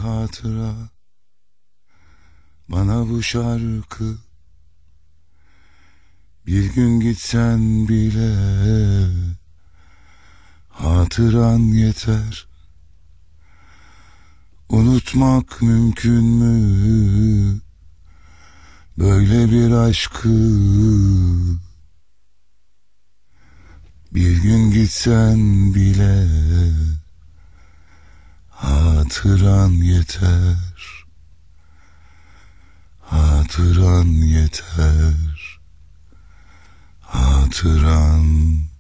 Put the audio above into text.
hatıra, bana bu şarkı. Bir gün gitsen bile hatıran yeter. Unutmak mümkün mü böyle bir aşkı? Bir gün gitsen bile hatıran yeter. Hatıran yeter. Hatıran